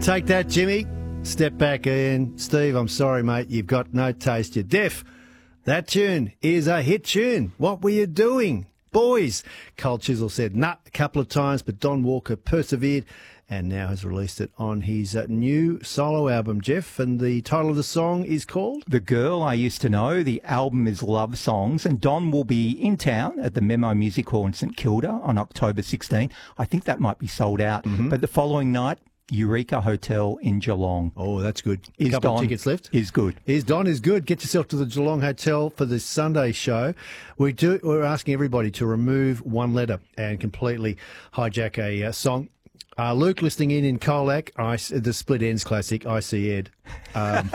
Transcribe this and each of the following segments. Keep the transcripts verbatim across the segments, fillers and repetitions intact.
Take that, Jimmy. Step back in. Steve, I'm sorry, mate. You've got no taste. You're deaf. That tune is a hit tune. What were you doing? Boys. Cole Chisel said nah a couple of times, but Don Walker persevered and now has released it on his uh, new solo album, Jeff. And the title of the song is called? The Girl I Used to Know. The album is Love Songs. And Don will be in town at the Memo Music Hall in St Kilda on October sixteenth. I think that might be sold out. Mm-hmm. But the following night, Eureka Hotel in Geelong. Oh, that's good. A is couple Don, of tickets left. Is good. Is Don is good. Get yourself to the Geelong Hotel for the Sunday show. We do. We're asking everybody to remove one letter and completely hijack a uh, song. Uh, Luke listening in in Colac, I, the Split Ends classic, I See Ed. Um,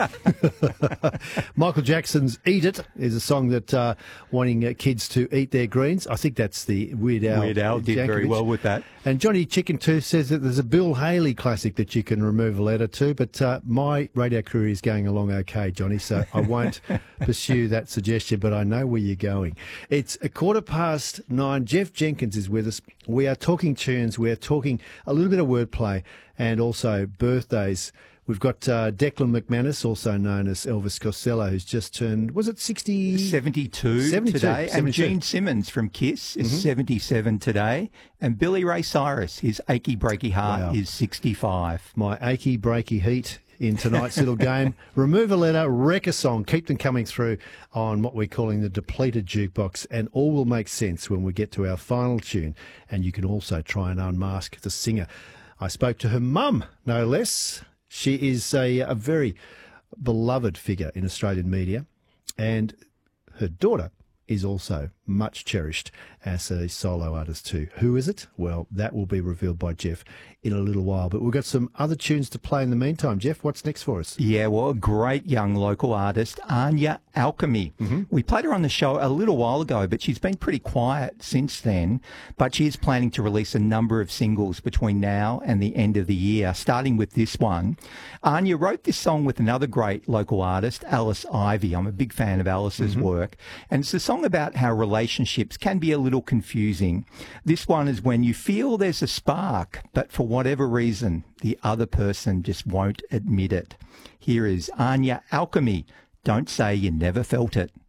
Michael Jackson's Eat It is a song that uh, wanting uh, kids to eat their greens. I think that's the Weird Al. Weird Al did Jankovic. very well with that. And Johnny Chicken Tooth says that there's a Bill Haley classic that you can remove a letter to, but uh, my radio career is going along okay, Johnny, so I won't pursue that suggestion, but I know where you're going. It's a quarter past nine. Jeff Jenkins is with us. We are talking tunes. We are talking a little bit of wordplay and also birthdays. We've got uh, Declan McManus, also known as Elvis Costello, who's just turned, was it sixty? seventy-two, seventy-two today. seventy-two. And Gene Simmons from Kiss is Mm-hmm. seventy-seven today. And Billy Ray Cyrus, his achy breaky heart, Wow. is sixty-five. My achy breaky heat in tonight's little game. Remove a letter, wreck a song, keep them coming through on what we're calling the depleted jukebox, and all will make sense when we get to our final tune. And you can also try and unmask the singer. I spoke to her mum, no less. She is a, a very beloved figure in Australian media, and her daughter is also much cherished as a solo artist too. Who is it? Well, that will be revealed by Jeff in a little while. But we've got some other tunes to play in the meantime. Jeff, what's next for us? Yeah, well, a great young local artist, Anya Alchemy. Mm-hmm. We played her on the show a little while ago, but she's been pretty quiet since then. But she is planning to release a number of singles between now and the end of the year, starting with this one. Anya wrote this song with another great local artist, Alice Ivy. I'm a big fan of Alice's mm-hmm. work. And it's a song about how relationships can be a little confusing. This one is when you feel there's a spark, but for whatever reason, the other person just won't admit it. Here is Anya Alchemy. Don't say you never felt it.